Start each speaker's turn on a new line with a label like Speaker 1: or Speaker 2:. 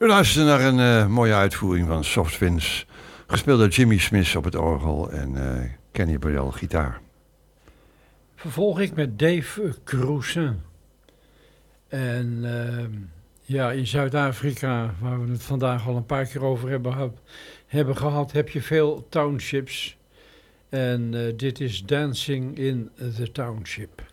Speaker 1: We luisteren naar een mooie uitvoering van Soft Winds. Gespeeld door Jimmy Smith op het orgel en Kenny Burrell gitaar.
Speaker 2: Vervolg ik met Dave Grusin. En in Zuid-Afrika, waar we het vandaag al een paar keer over hebben gehad, heb je veel townships. En dit is Dancing in the Township.